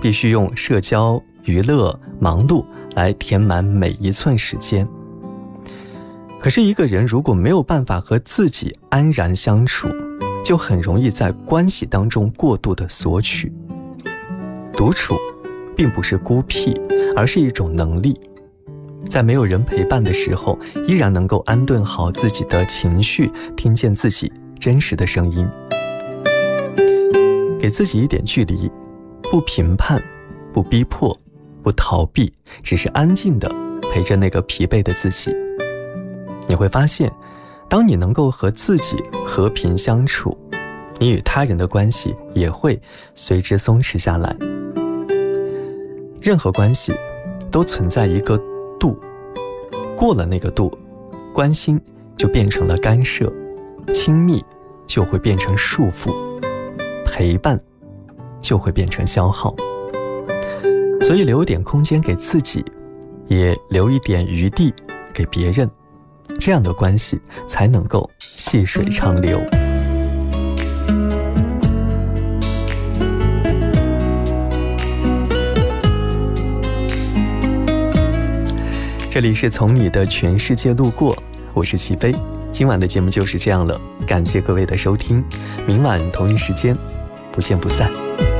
必须用社交、娱乐、忙碌来填满每一寸时间。可是一个人如果没有办法和自己安然相处，就很容易在关系当中过度的索取。独处并不是孤僻，而是一种能力，在没有人陪伴的时候，依然能够安顿好自己的情绪，听见自己真实的声音。给自己一点距离，不评判，不逼迫，不逃避，只是安静地陪着那个疲惫的自己。你会发现，当你能够和自己和平相处，你与他人的关系也会随之松弛下来。任何关系都存在一个度，过了那个度，关心就变成了干涉，亲密就会变成束缚，陪伴就会变成消耗。所以留一点空间给自己，也留一点余地给别人，这样的关系才能够细水长流。这里是从你的全世界路过，我是齐飞。今晚的节目就是这样了，感谢各位的收听，明晚同一时间不见不散。